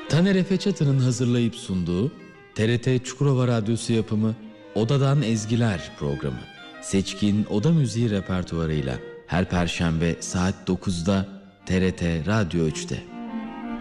Taner Efe Çatı'nın hazırlayıp sunduğu TRT Çukurova Radyosu yapımı Odadan Ezgiler programı. Seçkin oda müziği repertuarıyla her perşembe saat 9'da TRT Radyo 3'te.